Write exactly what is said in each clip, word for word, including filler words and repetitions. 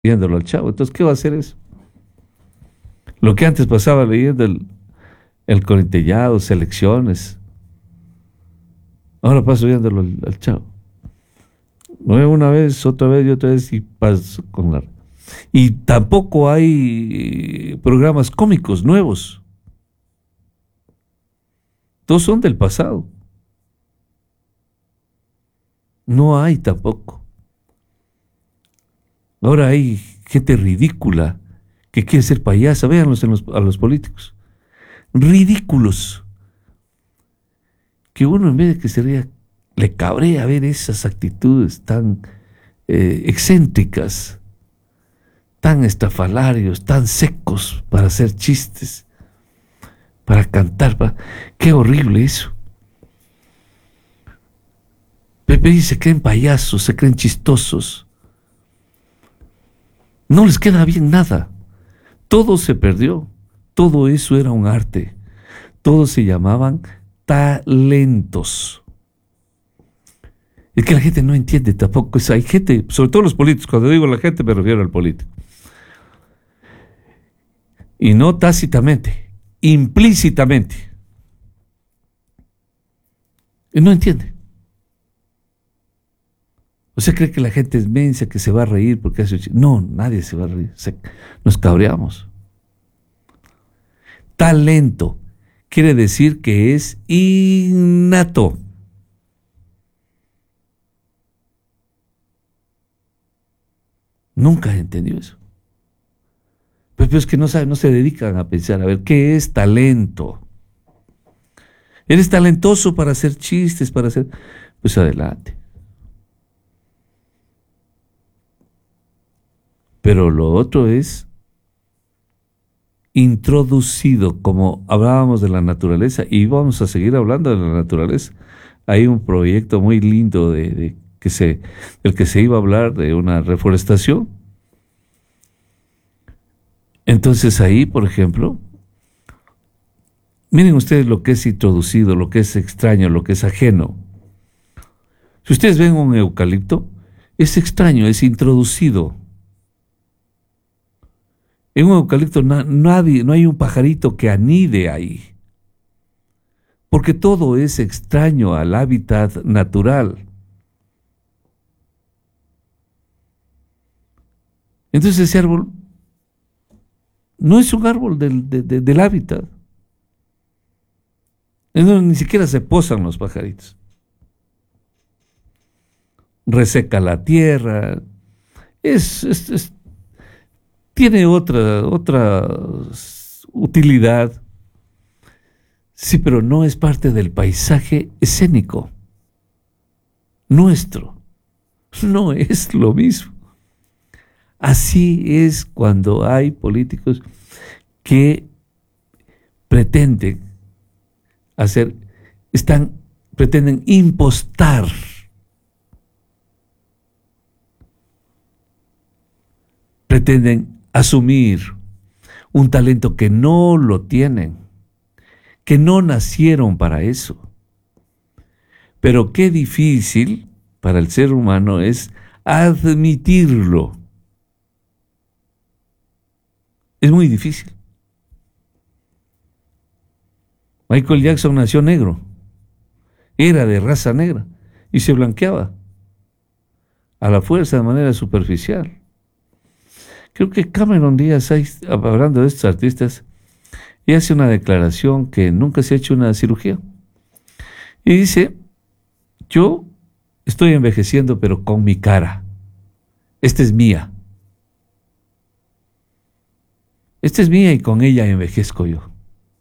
leyéndolo al Chavo. Entonces, ¿qué va a hacer eso? Lo que antes pasaba leyendo el, el Corintellado, selecciones, ahora paso viéndolo al, al Chavo. Lo veo una vez, otra vez y otra vez y paso con la... Y tampoco hay programas cómicos nuevos. Todos son del pasado. No hay tampoco. Ahora hay gente ridícula que quiere ser payasa. Véanlos en los, a los políticos. Ridículos. Que uno en vez de que se ría, le cabrea ver esas actitudes tan eh, excéntricas, tan estafalarios, tan secos para hacer chistes, para cantar. Para... ¡Qué horrible eso! Pepe y se creen payasos, se creen chistosos. No les queda bien nada. Todo se perdió. Todo eso era un arte. Todos se llamaban talentos. Es que la gente no entiende tampoco eso. Hay gente, sobre todo los políticos, cuando digo la gente me refiero al político. Y no tácitamente, implícitamente. Y no entiende. ¿Usted cree que la gente es mensa, que se va a reír porque hace un chiste? No, nadie se va a reír. Se, nos cabreamos. Talento quiere decir que es innato. Nunca he entendido eso. Pero es que no saben, no se dedican a pensar, a ver, ¿qué es talento? ¿Eres talentoso para hacer chistes, para hacer...? Pues adelante. Pero lo otro es introducido, como hablábamos de la naturaleza, y vamos a seguir hablando de la naturaleza. Hay un proyecto muy lindo de, de que se, del que se iba a hablar de una reforestación. Entonces ahí, por ejemplo, miren ustedes lo que es introducido, lo que es extraño, lo que es ajeno. Si ustedes ven un eucalipto, es extraño, es introducido. En un eucalipto na, nadie, no hay un pajarito que anide ahí, porque todo es extraño al hábitat natural. Entonces ese árbol no es un árbol del, de, de, del hábitat. No, ni siquiera se posan los pajaritos. Reseca la tierra. Es, es, es tiene otra, otra utilidad. Sí, pero no es parte del paisaje escénico nuestro. No es lo mismo. Así es cuando hay políticos que pretenden hacer, están, pretenden impostar pretenden asumir un talento que no lo tienen, que no nacieron para eso. Pero qué difícil para el ser humano es admitirlo. Es muy difícil. Michael Jackson nació negro, era de raza negra y se blanqueaba a la fuerza de manera superficial. Creo que Cameron Díaz, hablando de estos artistas, y hace una declaración que nunca se ha hecho una cirugía. Y dice, yo estoy envejeciendo, pero con mi cara. Esta es mía. Esta es mía y con ella envejezco yo.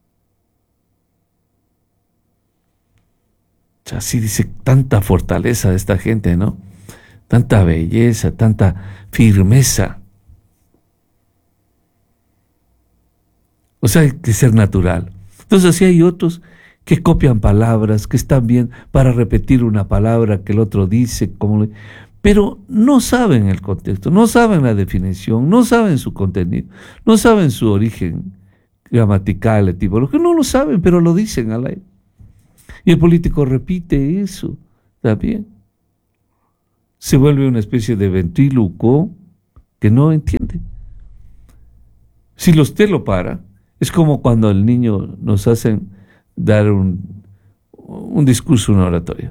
Así dice, tanta fortaleza de esta gente, ¿no? Tanta belleza, tanta firmeza. O sea, hay que ser natural. Entonces, así hay otros que copian palabras, que están bien para repetir una palabra que el otro dice, como le... pero no saben el contexto, no saben la definición, no saben su contenido, no saben su origen gramatical, etimológico, no lo saben, pero lo dicen al aire. Y el político repite eso también. Se vuelve una especie de ventrílocuo que no entiende. Si usted lo para, es como cuando al niño nos hacen dar un, un discurso, una oratoria.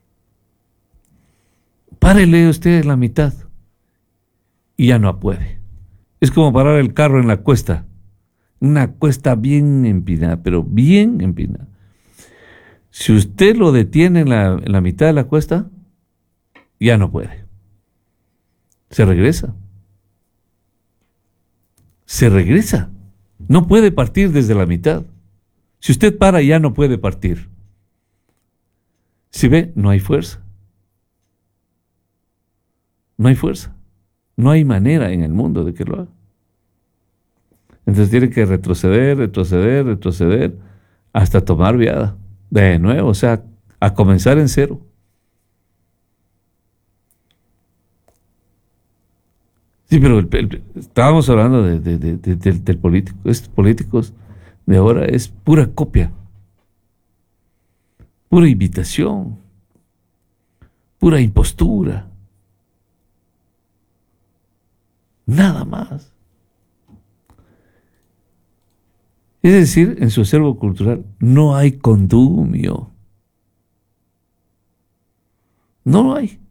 Párele usted en la mitad y ya no puede. Es como parar el carro en la cuesta, una cuesta bien empinada, pero bien empinada. Si usted lo detiene en la, en la mitad de la cuesta, ya no puede. Se regresa. Se regresa. No puede partir desde la mitad. Si usted para, ya no puede partir. Si ve, no hay fuerza. No hay fuerza. No hay manera en el mundo de que lo haga. Entonces tiene que retroceder, retroceder, retroceder, hasta tomar viada. De nuevo, o sea, a comenzar en cero. Sí, pero el, el, estábamos hablando de, de, de, de, del, del político. Estos políticos de ahora es pura copia, pura imitación, pura impostura. Nada más. Es decir, en su acervo cultural no hay condumio. No lo hay.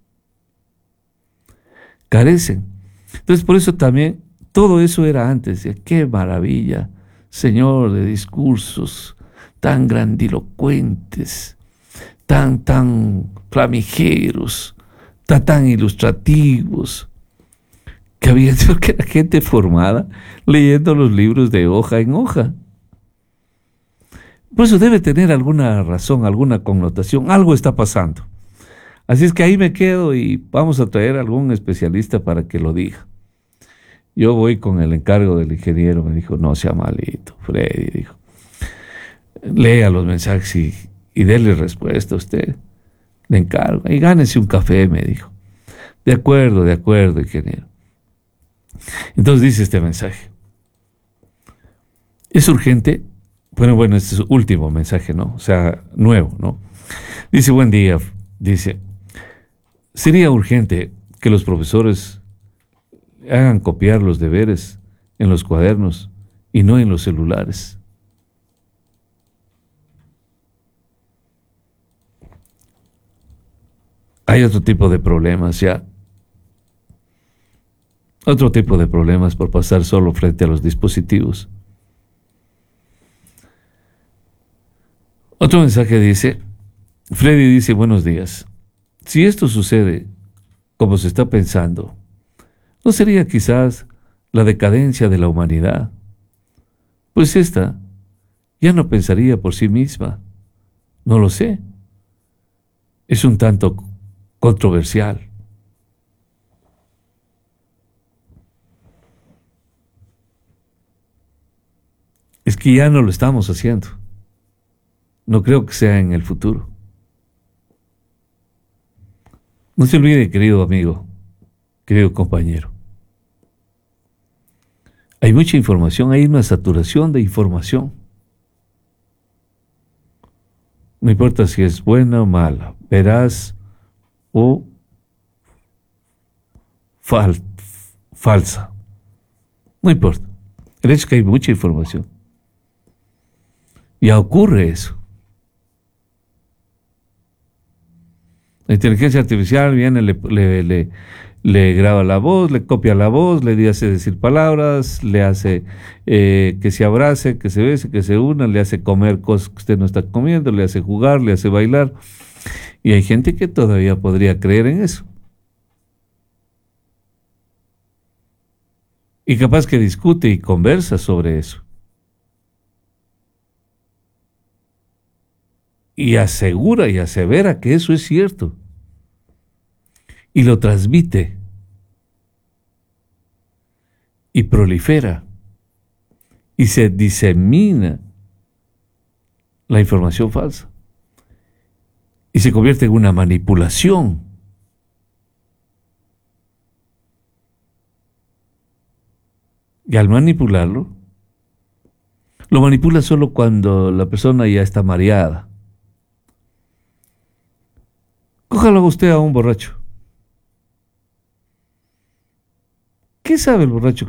Carecen. Entonces, por eso también, todo eso era antes. ¡Qué maravilla, Señor, de discursos tan grandilocuentes, tan, tan flamigeros, tan, tan ilustrativos, que había que era gente formada leyendo los libros de hoja en hoja. Por eso debe tener alguna razón, alguna connotación, algo está pasando. Así es que ahí me quedo y vamos a traer a algún especialista para que lo diga. Yo voy con el encargo del ingeniero, me dijo, no sea malito, Freddy, dijo. Lea los mensajes y, y déle respuesta a usted. Le encargo. Y gánese un café, me dijo. De acuerdo, de acuerdo, ingeniero. Entonces dice este mensaje. Es urgente. Bueno, bueno, este es su último mensaje, ¿no? O sea, nuevo, ¿no? Dice, buen día. Dice, sería urgente que los profesores hagan copiar los deberes en los cuadernos y no en los celulares. Hay otro tipo de problemas ya. Otro tipo de problemas por pasar solo frente a los dispositivos. Otro mensaje dice, Freddy dice, buenos días. Si esto sucede como se está pensando, ¿no sería quizás la decadencia de la humanidad? Pues esta ya no pensaría por sí misma. No lo sé. Es un tanto controversial. Es que ya no lo estamos haciendo. No creo que sea en el futuro. No se olvide, querido amigo, querido compañero. Hay mucha información, hay una saturación de información. No importa si es buena o mala, veraz o fal falsa. No importa. El hecho es que hay mucha información. Ya ocurre eso. La inteligencia artificial viene, le, le, le, le graba la voz, le copia la voz, le hace decir palabras, le hace eh, que se abrace, que se bese, que se una, le hace comer cosas que usted no está comiendo, le hace jugar, le hace bailar. Y hay gente que todavía podría creer en eso. Y capaz que discute y conversa sobre eso. Y asegura y asevera que eso es cierto. Y lo transmite. Y prolifera. Y se disemina la información falsa. Y se convierte en una manipulación. Y al manipularlo, lo manipula solo cuando la persona ya está mareada. Cójalo usted a un borracho. ¿Qué sabe el borracho